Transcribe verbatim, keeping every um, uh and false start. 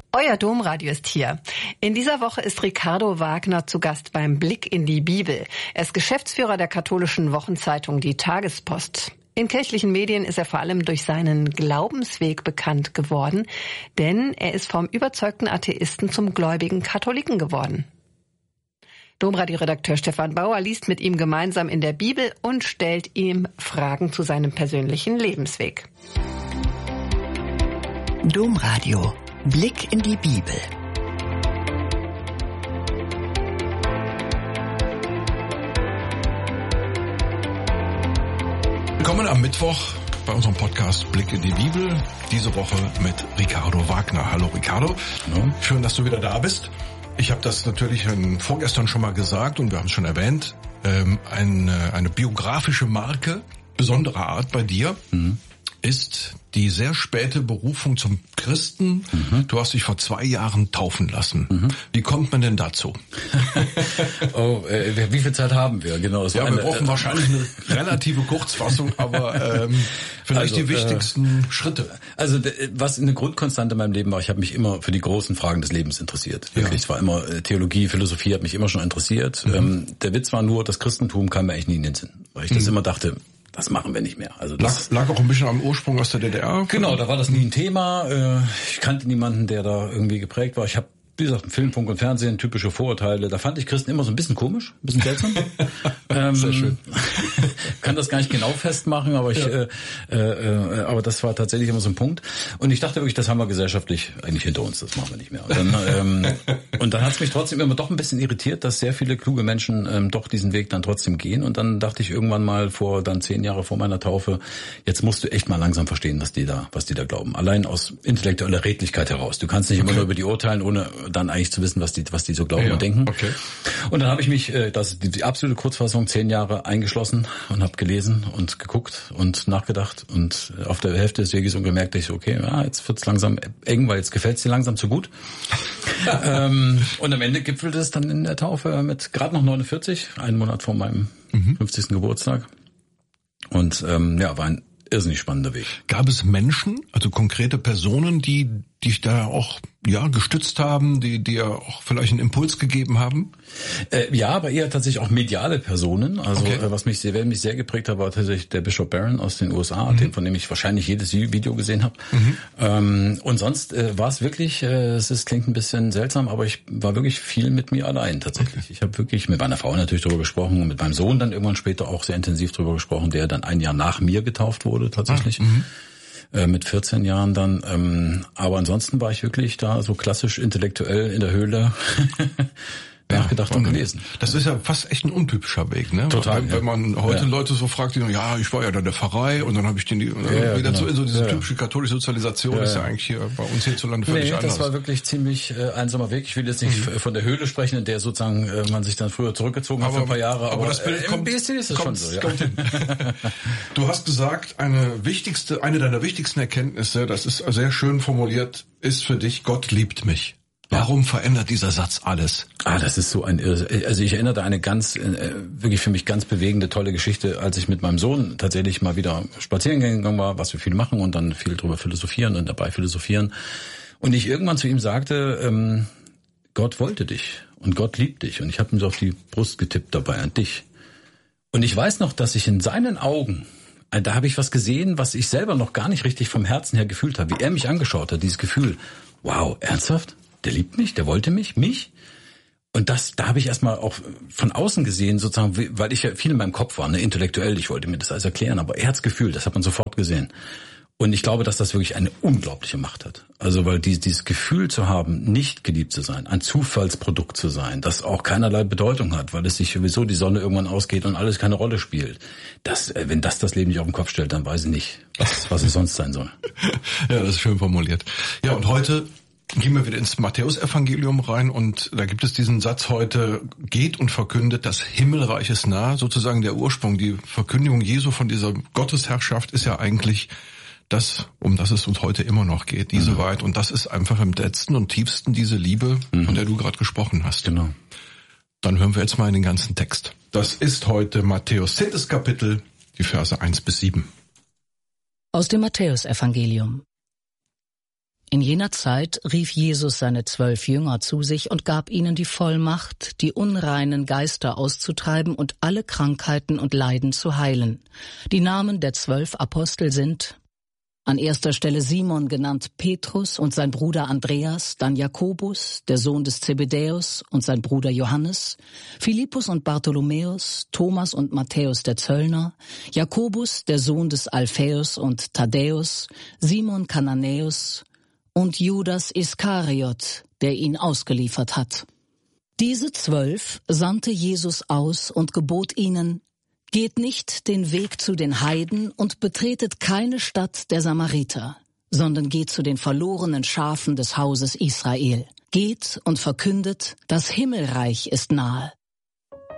Euer Domradio ist hier. In dieser Woche ist Ricardo Wagner zu Gast beim Blick in die Bibel. Er ist Geschäftsführer der katholischen Wochenzeitung Die Tagespost. In kirchlichen Medien ist er vor allem durch seinen Glaubensweg bekannt geworden, denn er ist vom überzeugten Atheisten zum gläubigen Katholiken geworden. Domradio-Redakteur Stefan Bauer liest mit ihm gemeinsam in der Bibel und stellt ihm Fragen zu seinem persönlichen Lebensweg. Domradio. Blick in die Bibel. Willkommen am Mittwoch bei unserem Podcast Blick in die Bibel. Diese Woche mit Ricardo Wagner. Hallo Ricardo, Hallo. Schön, dass du wieder da bist. Ich habe das natürlich vorgestern schon mal gesagt und wir haben es schon erwähnt. Ähm, eine, eine biografische Marke besonderer Art bei dir mhm. ist die sehr späte Berufung zum Christen. Mhm. Du hast dich vor zwei Jahren taufen lassen. Mhm. Wie kommt man denn dazu? oh, äh, wie viel Zeit haben wir? Genau. Das ja, war wir brauchen äh, wahrscheinlich eine relative Kurzfassung, aber ähm, vielleicht also, die wichtigsten äh, Schritte. Also was eine Grundkonstante in meinem Leben war, ich habe mich immer für die großen Fragen des Lebens interessiert. Wirklich, ja. Es war immer äh, Theologie, Philosophie hat mich immer schon interessiert. Mhm. Ähm, der Witz war nur, das Christentum kam mir eigentlich nie in den Sinn, weil ich das mhm. immer dachte, das machen wir nicht mehr. Also das lag, lag auch ein bisschen am Ursprung aus der D D R. Genau, da war das nie ein Thema. Ich kannte niemanden, der da irgendwie geprägt war. Ich habe, wie gesagt, Film, Funk und Fernsehen, typische Vorurteile. Da fand ich Christen immer so ein bisschen komisch, ein bisschen seltsam. ähm, Sehr schön. Kann das gar nicht genau festmachen, aber ich, ja. äh, äh, aber das war tatsächlich immer so ein Punkt. Und ich dachte wirklich, das haben wir gesellschaftlich eigentlich hinter uns. Das machen wir nicht mehr. Und dann, ähm, und dann hat es mich trotzdem immer doch ein bisschen irritiert, dass sehr viele kluge Menschen ähm, doch diesen Weg dann trotzdem gehen. Und dann dachte ich irgendwann mal vor dann zehn Jahre vor meiner Taufe, jetzt musst du echt mal langsam verstehen, was die da, was die da glauben. Allein aus intellektueller Redlichkeit heraus. Du kannst nicht okay. immer nur über die urteilen, ohne dann eigentlich zu wissen, was die, was die so glauben ja, und denken. Okay. Und dann habe ich mich, äh, das ist die, die absolute Kurzfassung, zehn Jahre eingeschlossen und habe gelesen und geguckt und nachgedacht und auf der Hälfte des Weges und gemerkt, ich so, okay, ja, jetzt wird's langsam eng, weil jetzt gefällt's dir langsam zu gut. ähm, und am Ende gipfelte es dann in der Taufe mit gerade noch neunundvierzig, einen Monat vor meinem mhm. fünfzigsten Geburtstag. Und ähm, ja, war ein irrsinnig spannender Weg. Gab es Menschen, also konkrete Personen, die dich da auch ja gestützt haben, die dir auch vielleicht einen Impuls gegeben haben? Äh, ja, aber eher tatsächlich auch mediale Personen. Also okay. äh, was mich sehr, mich sehr geprägt hat, war tatsächlich der Bishop Barron aus den U S A, mhm. den, von dem ich wahrscheinlich jedes Video gesehen habe. Mhm. Ähm, und sonst äh, war es wirklich, äh, es ist, klingt ein bisschen seltsam, aber ich war wirklich viel mit mir allein tatsächlich. Okay. Ich habe wirklich mit meiner Frau natürlich darüber gesprochen und mit meinem Sohn dann irgendwann später auch sehr intensiv darüber gesprochen, der dann ein Jahr nach mir getauft wurde tatsächlich. Mhm. Mit vierzehn Jahren dann, ähm, aber ansonsten war ich wirklich da so klassisch intellektuell in der Höhle nachgedacht ja, und gelesen. Das ist ja fast echt ein untypischer Weg, ne? Total. Wenn, wenn man heute ja. Leute so fragt, die sagen, ja, ich war ja da in der Pfarrei und dann habe ich den, die, ja, ja, wieder genau. so, so diese ja. typische katholische Sozialisation ja, ist ja eigentlich hier bei uns hierzulande völlig nee, anders. Das war wirklich ziemlich äh, einsamer Weg. Ich will jetzt nicht mhm. von der Höhle sprechen, in der sozusagen äh, man sich dann früher zurückgezogen aber, hat für ein paar Jahre. Aber, aber das Bild äh, kommt, im B S C ist es schon so. Ja. Kommt hin. Du hast gesagt, eine wichtigste, eine deiner wichtigsten Erkenntnisse, das ist sehr schön formuliert, ist für dich, Gott liebt mich. Warum verändert dieser Satz alles? Ah, das ist so ein, also ich erinnere da eine ganz, äh, wirklich für mich ganz bewegende, tolle Geschichte, als ich mit meinem Sohn tatsächlich mal wieder spazieren gegangen war, was wir viel machen und dann viel drüber philosophieren und dabei philosophieren. Und ich irgendwann zu ihm sagte, ähm, Gott wollte dich und Gott liebt dich. Und ich habe ihm so auf die Brust getippt dabei an dich. Und ich weiß noch, dass ich in seinen Augen, da habe ich was gesehen, was ich selber noch gar nicht richtig vom Herzen her gefühlt habe, wie er mich angeschaut hat, dieses Gefühl, wow, ernsthaft? Der liebt mich, der wollte mich, mich. Und das, da habe ich erstmal auch von außen gesehen, sozusagen, weil ich ja viel in meinem Kopf war, ne, intellektuell, ich wollte mir das alles erklären, aber er hat's gefühlt, das hat man sofort gesehen. Und ich glaube, dass das wirklich eine unglaubliche Macht hat. Also, weil die, dieses Gefühl zu haben, nicht geliebt zu sein, ein Zufallsprodukt zu sein, das auch keinerlei Bedeutung hat, weil es sich sowieso die Sonne irgendwann ausgeht und alles keine Rolle spielt. Das, wenn das das Leben nicht auf den Kopf stellt, dann weiß ich nicht, was, was es sonst sein soll. Ja, das ist schön formuliert. Ja, und heute gehen wir wieder ins Matthäusevangelium rein und da gibt es diesen Satz heute, geht und verkündet, das Himmelreich ist nah, sozusagen der Ursprung. Die Verkündigung Jesu von dieser Gottesherrschaft ist ja eigentlich das, um das es uns heute immer noch geht, diese mhm. Wahrheit. Und das ist einfach im letzten und tiefsten diese Liebe, mhm. von der du gerade gesprochen hast. Genau. Dann hören wir jetzt mal in den ganzen Text. Das ist heute Matthäus zehntes Kapitel, die Verse eins bis sieben. Aus dem Matthäusevangelium. In jener Zeit rief Jesus seine zwölf Jünger zu sich und gab ihnen die Vollmacht, die unreinen Geister auszutreiben und alle Krankheiten und Leiden zu heilen. Die Namen der zwölf Apostel sind an erster Stelle Simon, genannt Petrus, und sein Bruder Andreas, dann Jakobus, der Sohn des Zebedäus, und sein Bruder Johannes, Philippus und Bartholomäus, Thomas und Matthäus der Zöllner, Jakobus, der Sohn des Alphaeus und Thaddäus, Simon Kananäus und Judas Iskariot, der ihn ausgeliefert hat. Diese zwölf sandte Jesus aus und gebot ihnen: Geht nicht den Weg zu den Heiden und betretet keine Stadt der Samariter, sondern geht zu den verlorenen Schafen des Hauses Israel. Geht und verkündet, das Himmelreich ist nahe.